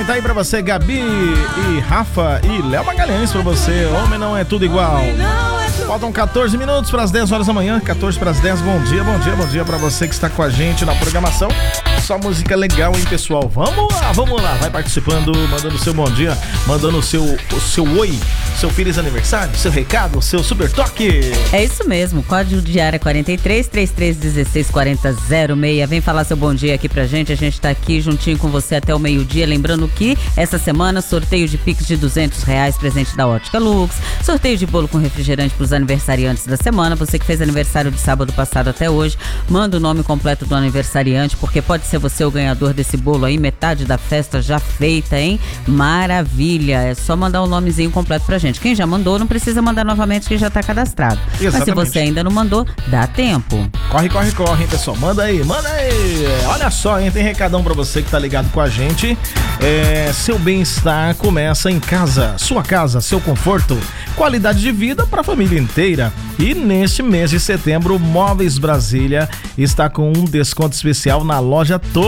tá aí pra você, Gabi e Rafa e Léo Magalhães pra você. Homem não é tudo igual. Faltam 14 minutos para as 10 horas da manhã, 14 para as 10. Bom dia pra você que está com a gente na programação. Só música legal, hein, pessoal? Vamos lá. Vai participando, mandando seu bom dia, mandando o seu oi, seu feliz aniversário, seu recado, seu super toque. É isso mesmo, código de área 43 3316 4006. Vem falar seu bom dia aqui pra gente. A gente tá aqui juntinho com você até o meio-dia. Lembrando que essa semana, sorteio de Pix de R$200, presente da Ótica Lux, sorteio de bolo com refrigerante pros aniversariantes da semana. Você que fez aniversário de sábado passado até hoje, manda o nome completo do aniversariante, porque pode ser você o ganhador desse bolo aí, metade da festa já feita, hein? Maravilha, é só mandar o nomezinho completo pra gente. Quem já mandou, não precisa mandar novamente, que já tá cadastrado. Exatamente. Mas se você ainda não mandou, dá tempo. Corre, hein, pessoal, manda aí. Olha só, hein, tem recadão pra você que tá ligado com a gente. Seu bem-estar começa em casa, sua casa, seu conforto, qualidade de vida pra família inteira. E neste mês de setembro, Móveis Brasília está com um desconto especial na loja